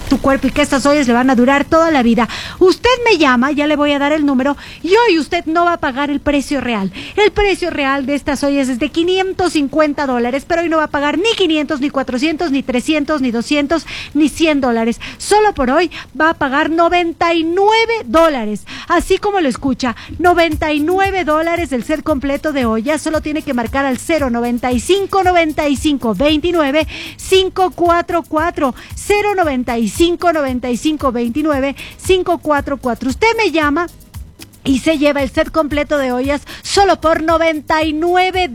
tu cuerpo y que estas ollas le van a durar toda la vida. Usted me llama, ya le voy a dar el número, y hoy usted no va a pagar el precio real. El precio real de estas ollas es de $550, pero hoy no va a pagar ni 500, ni 400, ni 300, ni 200, ni $100. Solo por hoy va a pagar $99. Así como lo escucha, $99 el set completo de ollas. Solo tiene que marcar al 095 95 29 544 095 95 29 544. Usted me llama y se lleva el set completo de ollas solo por $99.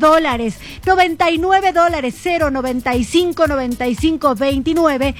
$99, 095 95 29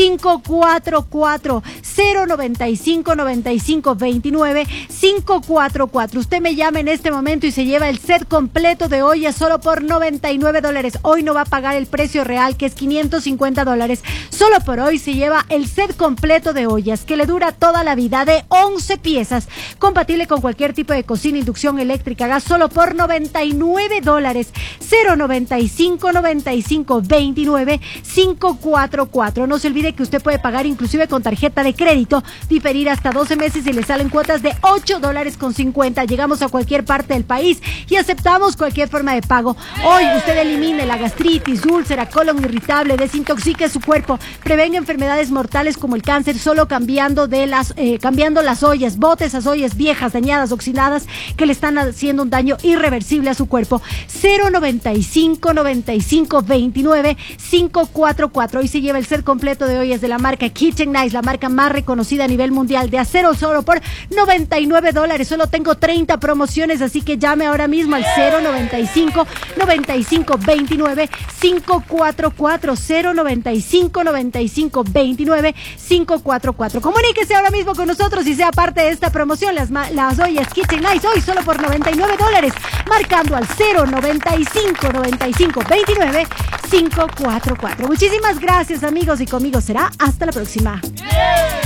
544 095 95 29 544. Usted me llama en este momento y se lleva el set completo de ollas solo por $99. Hoy no va a pagar el precio real, que es $550. Solo por hoy se lleva el set completo de ollas que le dura toda la vida, de 11 piezas, compatible con cualquier tipo de cocina, inducción eléctrica, gas, solo por $99. 095 95 29 544. No se olvide que usted puede pagar inclusive con tarjeta de crédito, diferir hasta 12 meses y le salen cuotas de $8.50. Llegamos a cualquier parte del país y aceptamos cualquier forma de pago. Hoy usted elimine la gastritis, úlcera, colon irritable, desintoxique su cuerpo, prevenga enfermedades mortales como el cáncer, solo cambiando las ollas. Bote esas ollas viejas, dañadas, oxidadas, que le están haciendo un daño irreversible a su cuerpo. 095 95 29 544. Hoy se lleva el set completo de ollas de la marca Kitchen Nice, la marca más reconocida a nivel mundial, de acero, solo por $99. Solo tengo 30 promociones, así que llame ahora mismo al 095 95 29 544 095 95 29 544. Comuníquese ahora mismo con nosotros y sea parte de esta promoción. Las ollas Kitchen Nice hoy solo por $99, marcando al 095 95 29 544. Muchísimas gracias, amigos, y conmigo será hasta la próxima.